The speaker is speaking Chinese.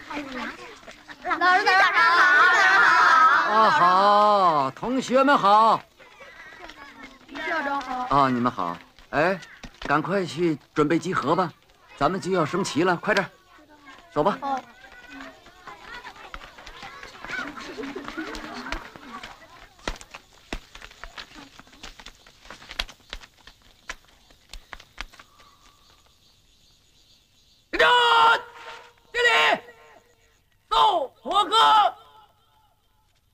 老师早上好，早上好。 啊，好，同学们好。 校长好。 啊，你们好。哎，赶快去准备集合吧，咱们就要升旗了，快点，走吧。 好。